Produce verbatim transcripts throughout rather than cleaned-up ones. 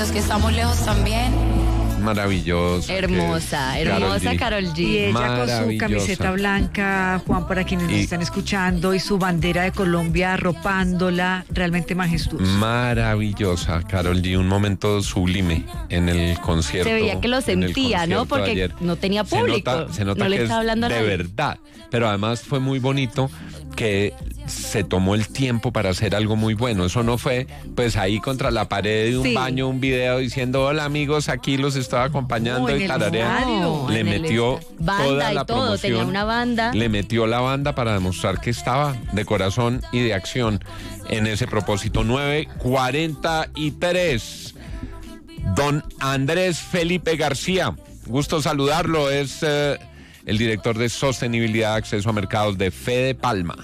los que estamos lejos también. Maravillosa. Hermosa, que- hermosa Karol G. Y ella con su Maravillosa. camiseta blanca, Juan, para quienes nos Y- están escuchando, y su bandera de Colombia arropándola, realmente majestuosa. Maravillosa, Karol G, un momento sublime en el concierto. Se veía que lo en el sentía, ¿no? concierto Porque de ayer. no tenía Se público. nota, se nota No le que estaba es hablando a de nadie. verdad, pero además fue muy bonito que se tomó el tiempo para hacer algo muy bueno. Eso no fue, pues, ahí contra la pared de un Sí. baño, un video diciendo, hola amigos, aquí los estaba acompañando No, en y el tararea. estadio. Le en el metió esta- banda toda y la todo, promoción. tenía una banda. Le metió la banda para demostrar que estaba de corazón y de acción en ese propósito. nueve cuarenta y tres. Don Andrés Felipe García, gusto saludarlo, es eh, el director de Sostenibilidad, Acceso a Mercados de Fede Palma.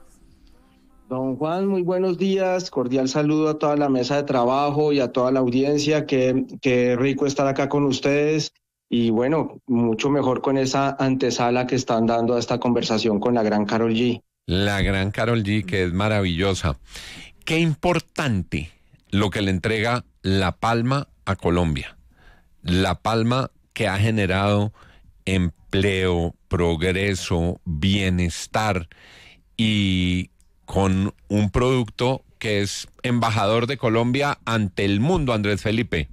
Don Juan, muy buenos días, cordial saludo a toda la mesa de trabajo y a toda la audiencia, qué, qué rico estar acá con ustedes y bueno, mucho mejor con esa antesala que están dando a esta conversación con la gran Karol G. La gran Karol G, que es maravillosa. Qué importante lo que le entrega La Palma a Colombia. La Palma que ha generado empleo, progreso, bienestar y con un producto que es embajador de Colombia ante el mundo, Andrés Felipe.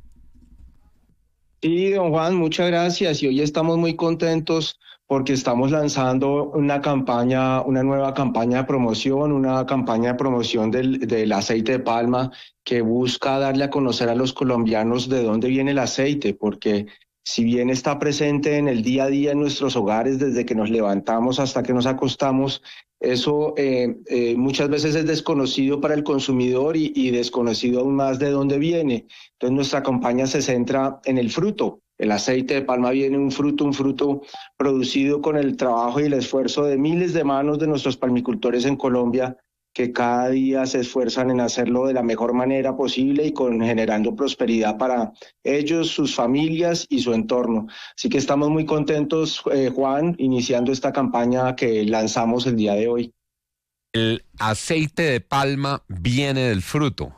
Sí, don Juan, muchas gracias y hoy estamos muy contentos porque estamos lanzando una campaña, una nueva campaña de promoción, una campaña de promoción del, del aceite de palma que busca darle a conocer a los colombianos de dónde viene el aceite, porque si bien está presente en el día a día en nuestros hogares, desde que nos levantamos hasta que nos acostamos, eso eh, eh, muchas veces es desconocido para el consumidor y, y desconocido aún más de dónde viene. Entonces nuestra campaña se centra en el fruto. El aceite de palma viene un fruto, un fruto producido con el trabajo y el esfuerzo de miles de manos de nuestros palmicultores en Colombia, que cada día se esfuerzan en hacerlo de la mejor manera posible y con generando prosperidad para ellos, sus familias y su entorno. Así que estamos muy contentos, eh, Juan, iniciando esta campaña que lanzamos el día de hoy. El aceite de palma viene del fruto.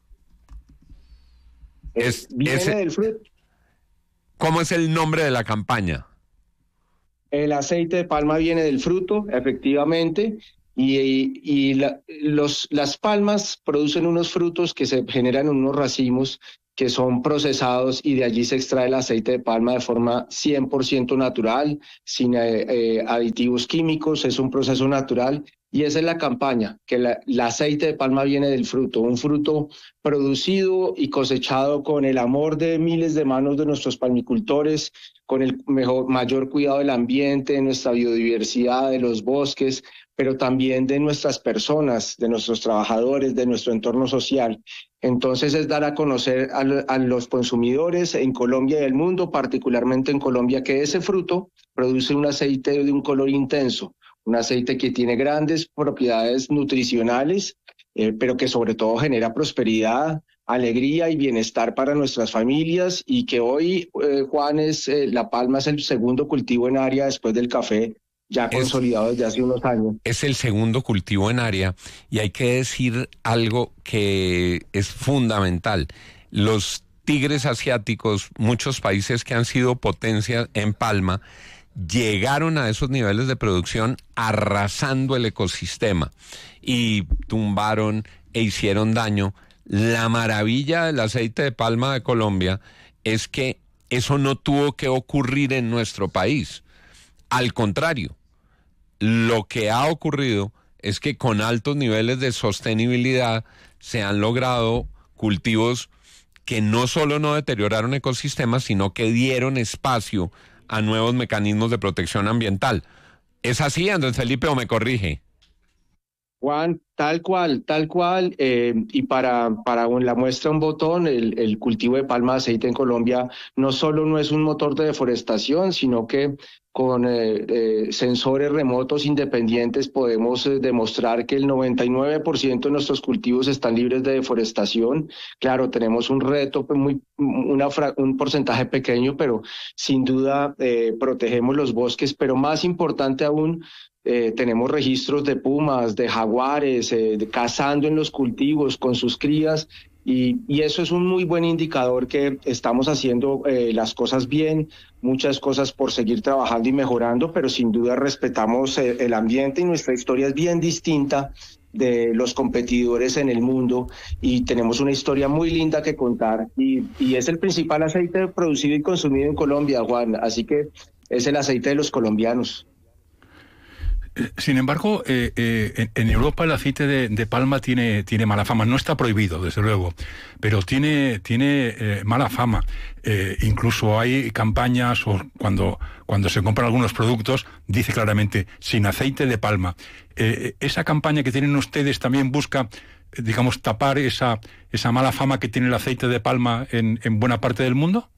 Es, Viene ese- del fruto. ¿Cómo es el nombre de la campaña? El aceite de palma viene del fruto, efectivamente, y, y, y la, los, las palmas producen unos frutos que se generan en unos racimos que son procesados y de allí se extrae el aceite de palma de forma cien por ciento natural, sin eh, eh, aditivos químicos, es un proceso natural. Y esa es la campaña, que la, el aceite de palma viene del fruto, un fruto producido y cosechado con el amor de miles de manos de nuestros palmicultores, con el mejor, mayor cuidado del ambiente, de nuestra biodiversidad, de los bosques, pero también de nuestras personas, de nuestros trabajadores, de nuestro entorno social. Entonces es dar a conocer a, a los consumidores en Colombia y el mundo, particularmente en Colombia, que ese fruto produce un aceite de un color intenso, un aceite que tiene grandes propiedades nutricionales, eh, pero que sobre todo genera prosperidad, alegría y bienestar para nuestras familias y que hoy, eh, Juan, es, eh, La Palma es el segundo cultivo en área después del café, ya Es- consolidado desde hace unos años. Es el segundo cultivo en área y hay que decir algo que es fundamental. Los tigres asiáticos, muchos países que han sido potencias en palma, llegaron a esos niveles de producción arrasando el ecosistema y tumbaron e hicieron daño. La maravilla del aceite de palma de Colombia es que eso no tuvo que ocurrir en nuestro país. Al contrario, lo que ha ocurrido es que con altos niveles de sostenibilidad se han logrado cultivos que no solo no deterioraron ecosistemas, sino que dieron espacio a nuevos mecanismos de protección ambiental. ¿Es así, Andrés Felipe, o me corrige? Juan, tal cual, tal cual, eh, y para, para la muestra un botón, el, el cultivo de palma de aceite en Colombia no solo no es un motor de deforestación, sino que con eh, eh, sensores remotos independientes podemos eh, demostrar que el noventa y nueve por ciento de nuestros cultivos están libres de deforestación. Claro, tenemos un reto, pues, muy, una fra- un porcentaje pequeño, pero sin duda eh, protegemos los bosques, pero más importante aún, Eh, tenemos registros de pumas, de jaguares, eh, de, cazando en los cultivos con sus crías Y, y eso es un muy buen indicador que estamos haciendo eh, las cosas bien, muchas cosas por seguir trabajando y mejorando, pero sin duda respetamos eh, el ambiente y nuestra historia es bien distinta de los competidores en el mundo y tenemos una historia muy linda que contar y, y es el principal aceite producido y consumido en Colombia, Juan, así que es el aceite de los colombianos. Sin embargo, eh, eh, en, en Europa el aceite de, de palma tiene, tiene mala fama. No está prohibido, desde luego, pero tiene, tiene eh, mala fama. Eh, incluso hay campañas o cuando, cuando se compran algunos productos, dice claramente, sin aceite de palma. Eh, esa campaña que tienen ustedes también busca, digamos, tapar esa, esa mala fama que tiene el aceite de palma en, en buena parte del mundo.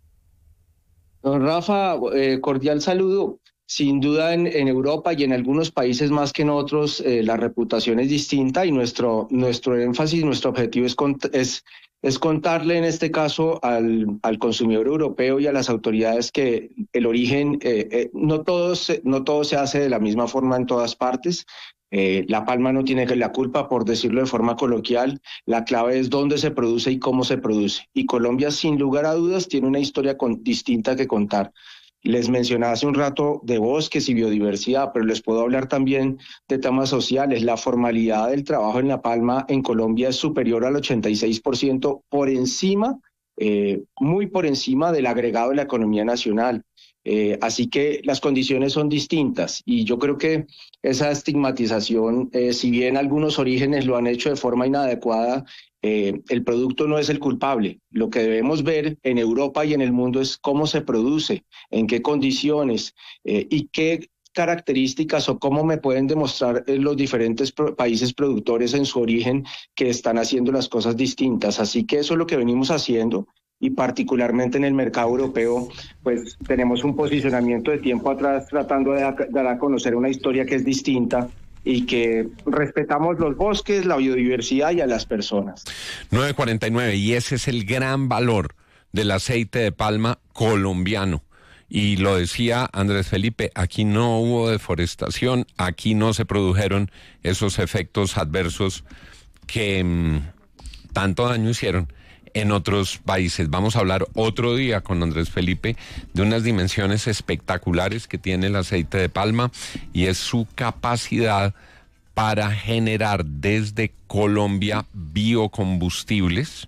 Don Rafa, eh, cordial saludo. Sin duda en, en Europa y en algunos países más que en otros eh, la reputación es distinta y nuestro, nuestro énfasis, nuestro objetivo es, cont- es, es contarle en este caso al, al consumidor europeo y a las autoridades que el origen, eh, eh, no, todo se, no todo se hace de la misma forma en todas partes. Eh, la palma no tiene la culpa, por decirlo de forma coloquial. La clave es dónde se produce y cómo se produce. Y Colombia, sin lugar a dudas, tiene una historia con, distinta que contar. Les mencionaba hace un rato de bosques y biodiversidad, pero les puedo hablar también de temas sociales. La formalidad del trabajo en la palma en Colombia es superior al ochenta y seis por ciento, por encima, eh, muy por encima del agregado de la economía nacional. Eh, así que las condiciones son distintas y yo creo que esa estigmatización, eh, si bien algunos orígenes lo han hecho de forma inadecuada, eh, el producto no es el culpable. Lo que debemos ver en Europa y en el mundo es cómo se produce, en qué condiciones eh, y qué características o cómo me pueden demostrar los diferentes pro- países productores en su origen que están haciendo las cosas distintas. Así que eso es lo que venimos haciendo. Y particularmente en el mercado europeo, pues tenemos un posicionamiento de tiempo atrás tratando de dar a conocer una historia que es distinta y que respetamos los bosques, la biodiversidad y a las personas. nueve cuarenta y nueve, y ese es el gran valor del aceite de palma colombiano. Y lo decía Andrés Felipe, aquí no hubo deforestación, aquí no se produjeron esos efectos adversos que mmm, tanto daño hicieron en otros países. Vamos a hablar otro día con Andrés Felipe de unas dimensiones espectaculares que tiene el aceite de palma y es su capacidad para generar desde Colombia biocombustibles,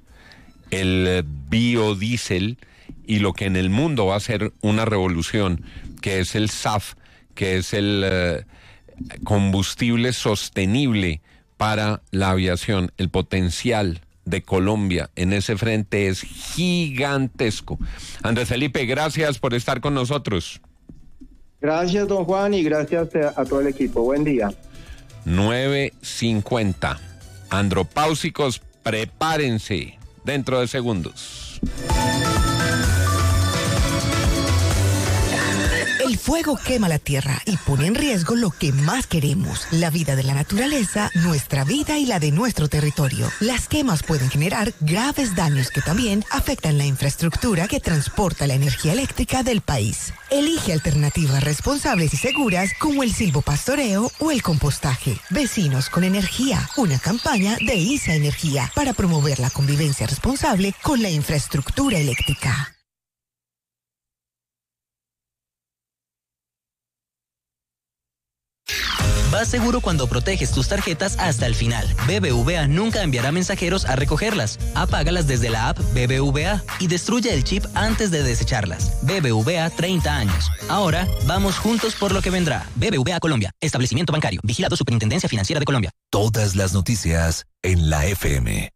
el biodiesel y lo que en el mundo va a ser una revolución, que es el S A F, que es el uh, combustible sostenible para la aviación. El potencial de Colombia en ese frente es gigantesco. Andrés Felipe, gracias por estar con nosotros. Gracias, don Juan, y gracias a, a todo el equipo. Buen día. nueve cincuenta. Andropáusicos, prepárense dentro de segundos. El fuego quema la tierra y pone en riesgo lo que más queremos, la vida de la naturaleza, nuestra vida y la de nuestro territorio. Las quemas pueden generar graves daños que también afectan la infraestructura que transporta la energía eléctrica del país. Elige alternativas responsables y seguras como el silvopastoreo o el compostaje. Vecinos con energía, una campaña de ISA Energía para promover la convivencia responsable con la infraestructura eléctrica. Vas seguro cuando proteges tus tarjetas hasta el final. B B V A nunca enviará mensajeros a recogerlas. Apágalas desde la app B B V A y destruye el chip antes de desecharlas. B B V A treinta años. Ahora vamos juntos por lo que vendrá. B B V A Colombia. Establecimiento bancario. Vigilado Superintendencia Financiera de Colombia. Todas las noticias en la F M.